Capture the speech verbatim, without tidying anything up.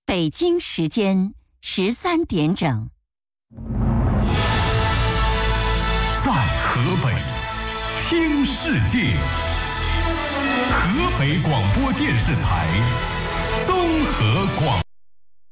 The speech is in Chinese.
北京时间十三点整。 在河北听世界，河北广播电视台综合广。